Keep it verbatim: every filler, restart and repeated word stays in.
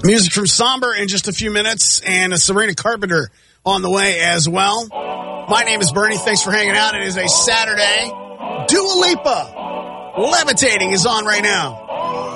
Music from Somber in just a few minutes, and a Sabrina Carpenter on the way as well. My name is Bernie. Thanks for hanging out. It is a Saturday. Dua Lipa, Levitating, is on right now.